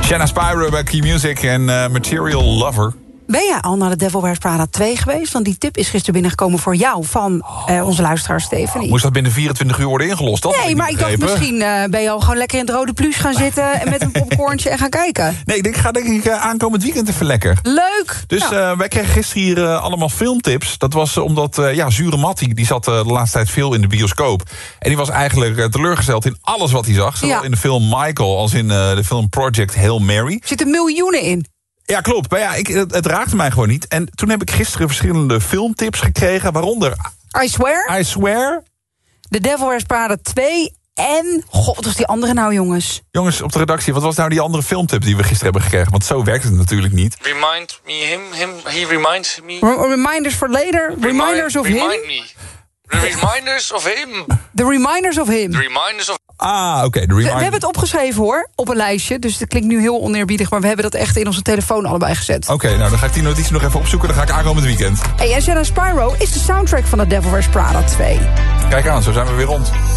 Shanna Spyro bij Key Music en Material Lover. Ben jij al naar de Devil Wears Prada 2 geweest? Want die tip is gisteren binnengekomen voor jou van onze luisteraar Stephanie. Moest dat binnen 24 uur worden ingelost? Dat nee, maar ik dacht misschien ben je al gewoon lekker in het rode pluche gaan zitten en met een popcornje en gaan kijken. Nee, ik ga denk ik aankomend weekend even lekker. Leuk! Dus wij kregen gisteren hier allemaal filmtips. Dat was omdat Zure Matti, die zat de laatste tijd veel in de bioscoop. En die was eigenlijk teleurgesteld in alles wat hij zag. Zowel in de film Michael als in de film Project Hail Mary. Er zitten miljoenen in. Ja, klopt. Maar het raakte mij gewoon niet. En toen heb ik gisteren verschillende filmtips gekregen. Waaronder I Swear. The Devil Wears Prada 2 en... God, wat was die andere nou, jongens? Jongens, op de redactie, wat was nou die andere filmtip die we gisteren hebben gekregen? Want zo werkt het natuurlijk niet. Remind me him, he reminds me. Reminders for later, reminders of him. Remind me. The reminders of him. The reminders of him. The reminders of... oké. We hebben het opgeschreven, hoor, op een lijstje. Dus het klinkt nu heel oneerbiedig, maar we hebben dat echt in onze telefoon allebei gezet. Oké, nou dan ga ik die notitie nog even opzoeken. Dan ga ik aankomend weekend. En Shanna Spyro is de soundtrack van The Devil Wears Prada 2. Kijk aan, zo zijn we weer rond.